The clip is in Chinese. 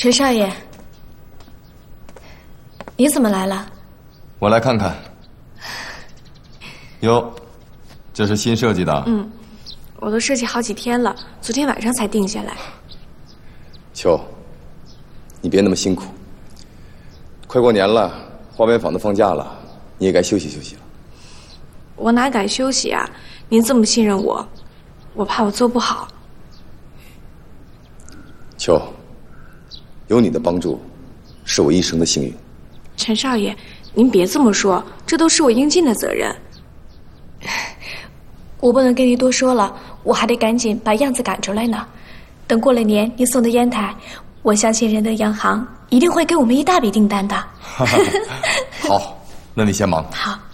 陈少爷，你怎么来了？ 我来看看。哟，这是新设计的？ 我都设计好几天了，昨天晚上才定下来。 秋，你别那么辛苦。快过年了，花边坊都放假了，你也该休息休息了。 我哪敢休息啊？您这么信任我，我怕我做不好。 秋，有你的帮助，是我一生的幸运。 陈少爷，您别这么说，这都是我应尽的责任。我不能跟您多说了，我还得赶紧把样子赶出来呢。等过了年，您送的烟台，我相信仁德洋行一定会给我们一大笔订单的。 好，那你先忙。 好。